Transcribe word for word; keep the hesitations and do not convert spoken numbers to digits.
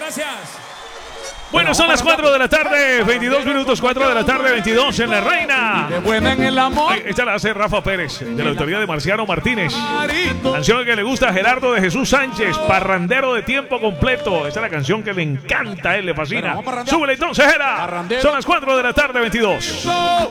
gracias. Bueno, son las cuatro de la tarde, veintidós minutos, cuatro de la tarde, veintidós en La Reina. De buena en el amor. Ay, esta la hace Rafa Pérez, de la autoría de Marciano Martínez. Canción que le gusta a Gerardo de Jesús Sánchez, parrandero de tiempo completo. Esta es la canción que le encanta a él, le fascina. Súbele entonces, Gera. Son las cuatro de la tarde, veintidós.